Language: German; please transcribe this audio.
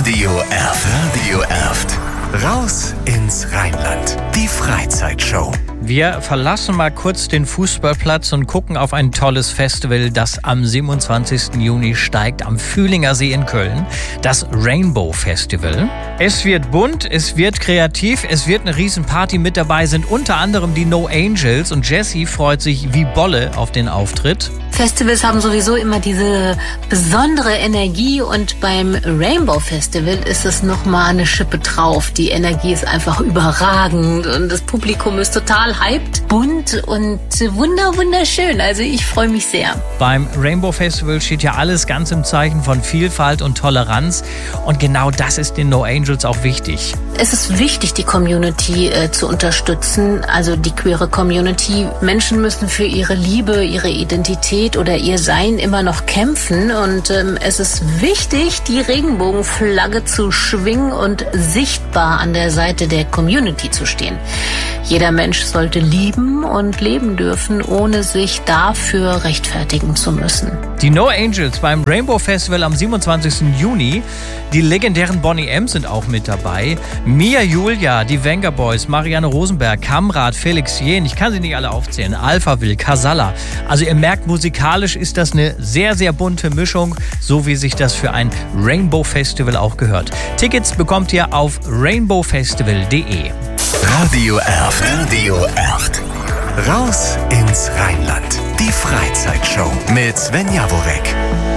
Radio Erft. Radio Erft. Raus ins Rheinland. Die Freizeitshow. Wir verlassen mal kurz den Fußballplatz und gucken auf ein tolles Festival, das am 27. Juni steigt am Fühlinger See in Köln. Das Rainbow Festival. Es wird bunt, es wird kreativ, es wird eine Riesenparty. Mit dabei sind unter anderem die No Angels und Jessie freut sich wie Bolle auf den Auftritt. Festivals haben sowieso immer diese besondere Energie und beim Rainbow Festival ist es nochmal eine Schippe drauf. Die Energie ist einfach überragend und das Publikum ist total hyped, bunt und wunderschön. Also ich freue mich sehr. Beim Rainbow Festival steht ja alles ganz im Zeichen von Vielfalt und Toleranz und genau das ist den No Angels auch wichtig. Es ist wichtig, die Community zu unterstützen, also die queere Community. Menschen müssen für ihre Liebe, ihre Identität oder ihr Sein immer noch kämpfen und es ist wichtig, die Regenbogenflagge zu schwingen und sichtbar an der Seite der Community zu stehen. Jeder Mensch sollte lieben und leben dürfen, ohne sich dafür rechtfertigen zu müssen. Die No Angels beim Rainbow Festival am 27. Juni. Die legendären Boney M sind auch mit dabei. Mia Julia, die Venga Boys, Marianne Rosenberg, Kamrat, Felix Jähn, ich kann sie nicht alle aufzählen, Alphaville, Casalla. Also ihr merkt, musikalisch ist das eine sehr, sehr bunte Mischung, so wie sich das für ein Rainbow Festival auch gehört. Tickets bekommt ihr auf rainbowfestival.de. Radio Erft. Radio Erft. Raus ins Rheinland. Die Freizeitshow mit Sven Jaworek.